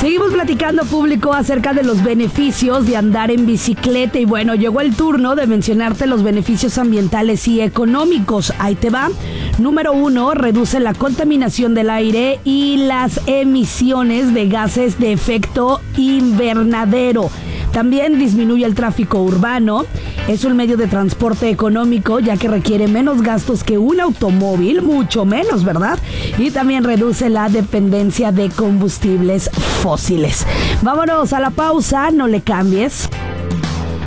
Seguimos platicando, público, acerca de los beneficios de andar en bicicleta. Y bueno, llegó el turno de mencionarte los beneficios ambientales y económicos. Ahí te va. Número 1, reduce la contaminación del aire y las emisiones de gases de efecto invernadero. También disminuye el tráfico urbano. Es un medio de transporte económico, ya que requiere menos gastos que un automóvil, mucho menos, ¿verdad? Y también reduce la dependencia de combustibles fósiles. Vámonos a la pausa, no le cambies.